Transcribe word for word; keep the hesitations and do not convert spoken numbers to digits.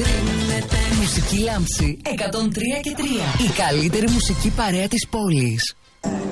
κρίνεται. Μουσική Λάμψη εκατόν τρία και τρία. Η καλύτερη μουσική παρέα της πόλης.